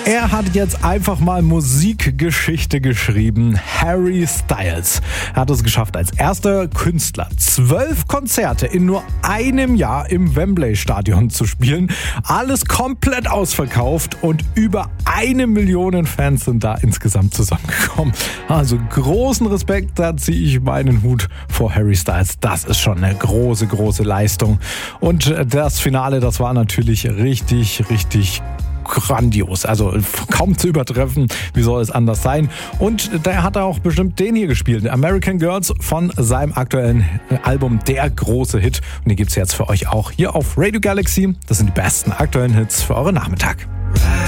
Er hat jetzt einfach mal Musikgeschichte geschrieben. Harry Styles hat es geschafft, als erster Künstler 12 Konzerte in nur einem Jahr im Wembley-Stadion zu spielen. Alles komplett ausverkauft und über 1 Million Fans sind da insgesamt zusammengekommen. Also großen Respekt, da ziehe ich meinen Hut vor Harry Styles. Das ist schon eine große, große Leistung. Und das Finale, das war natürlich richtig grandios, also kaum zu übertreffen, wie soll es anders sein. Und da hat er auch bestimmt den hier gespielt, American Girls von seinem aktuellen Album Der große Hit. Und den gibt's jetzt für euch auch hier auf Radio Galaxy. Das sind die besten aktuellen Hits für euren Nachmittag.